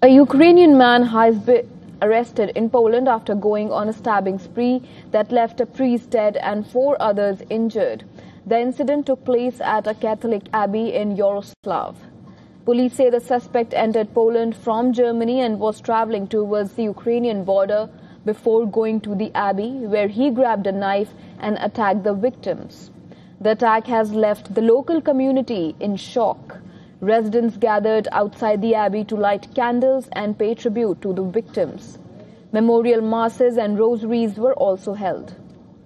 A Ukrainian man has been arrested in Poland after going on a stabbing spree that left a priest dead and 4 others injured. The incident took place at a Catholic abbey in Yaroslav. Police say the suspect entered Poland from Germany and was traveling towards the Ukrainian border before going to the abbey, where he grabbed a knife and attacked the victims. The attack has left the local community in shock. Residents gathered outside the abbey to light candles and pay tribute to the victims. Memorial masses and rosaries were also held.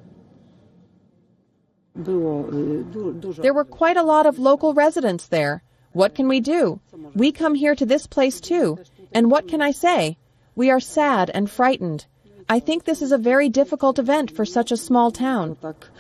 There were quite a lot of local residents there. What can we do? We come here to this place too. And what can I say? We are sad and frightened. I think this is a very difficult event for such a small town.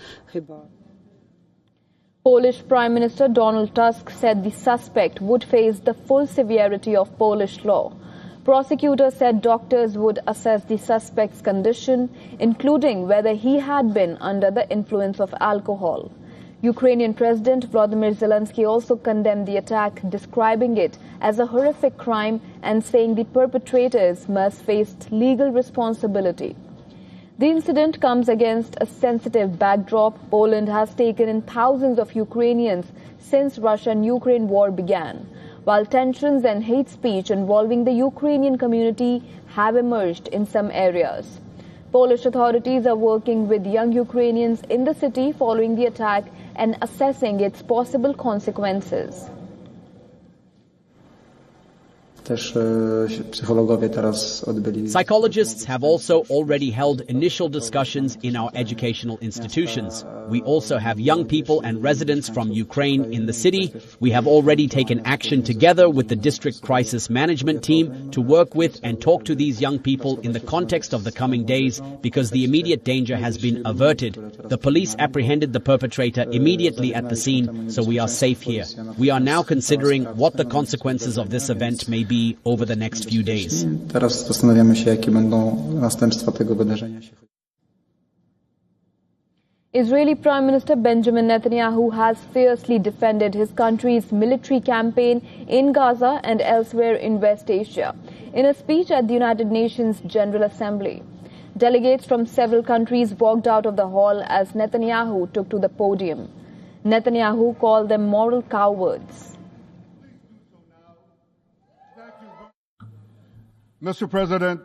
Polish Prime Minister Donald Tusk said the suspect would face the full severity of Polish law. Prosecutors said doctors would assess the suspect's condition, including whether he had been under the influence of alcohol. Ukrainian President Volodymyr Zelensky also condemned the attack, describing it as a horrific crime and saying the perpetrators must face legal responsibility. The incident comes against a sensitive backdrop. Poland has taken in thousands of Ukrainians since Russia-Ukraine war began, while tensions and hate speech involving the Ukrainian community have emerged in some areas. Polish authorities are working with young Ukrainians in the city following the attack and assessing its possible consequences. Psychologists have also already held initial discussions in our educational institutions. We also have young people and residents from Ukraine in the city. We have already taken action together with the district crisis management team to work with and talk to these young people in the context of the coming days, because the immediate danger has been averted. The police apprehended the perpetrator immediately at the scene, so we are safe here. We are now considering what the consequences of this event may be over the next few days. Israeli Prime Minister Benjamin Netanyahu has fiercely defended his country's military campaign in Gaza and elsewhere in West Asia in a speech at the United Nations General Assembly. Delegates from several countries walked out of the hall as Netanyahu took to the podium. Netanyahu called them moral cowards. Mr. President,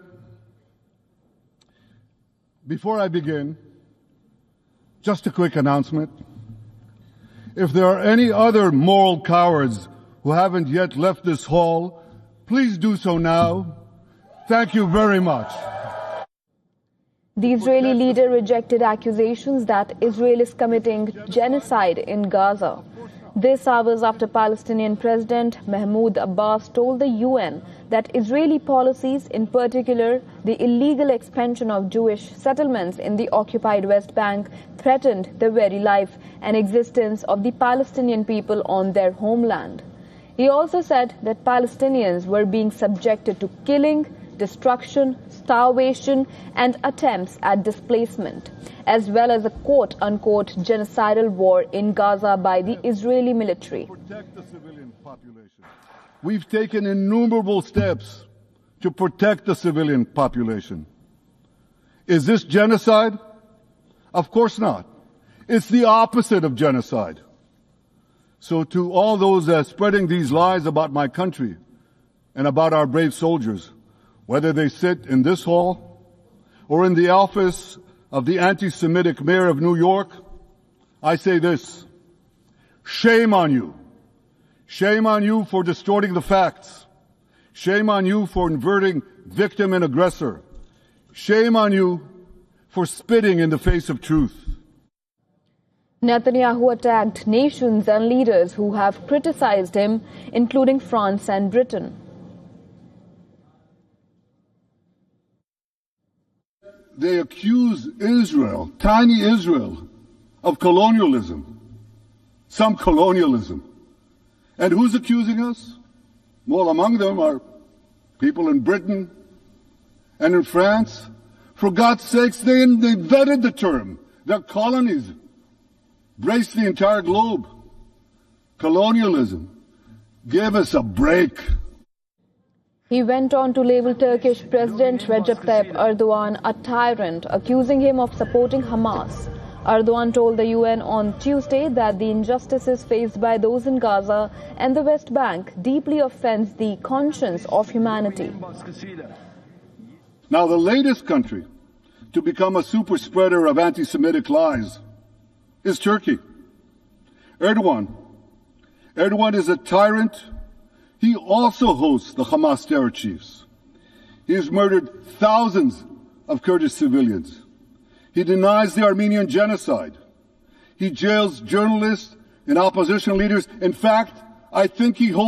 before I begin, just a quick announcement. If there are any other moral cowards who haven't yet left this hall, please do so now. Thank you very much. The Israeli leader rejected accusations that Israel is committing genocide in Gaza. This hours after Palestinian President Mahmoud Abbas told the UN that Israeli policies, in particular the illegal expansion of Jewish settlements in the occupied West Bank, threatened the very life and existence of the Palestinian people on their homeland. He also said that Palestinians were being subjected to killing, destruction, starvation and attempts at displacement, as well as a quote-unquote genocidal war in Gaza by the Israeli military. Protect the civilian population. We've taken innumerable steps to protect the civilian population. Is this genocide? Of course not. It's the opposite of genocide. So to all those spreading these lies about my country and about our brave soldiers, whether they sit in this hall or in the office of the anti-Semitic mayor of New York, I say this: shame on you. Shame on you for distorting the facts. Shame on you for inverting victim and aggressor. Shame on you for spitting in the face of truth. Netanyahu attacked nations and leaders who have criticized him, including France and Britain. They accuse Israel, tiny Israel, of colonialism. Some colonialism. And who's accusing us? Well, among them are people in Britain and in France. For God's sakes, they vetted the term. Their colonies embraced the entire globe. Colonialism. Give us a break. He went on to label Turkish President Recep Tayyip Erdogan a tyrant, accusing him of supporting Hamas. Erdogan told the UN on Tuesday that the injustices faced by those in Gaza and the West Bank deeply offends the conscience of humanity. Now, the latest country to become a super spreader of anti-Semitic lies is Turkey. Erdogan is a tyrant. He also hosts the Hamas terror chiefs. He has murdered thousands of Kurdish civilians. He denies the Armenian genocide. He jails journalists and opposition leaders. In fact, I think he holds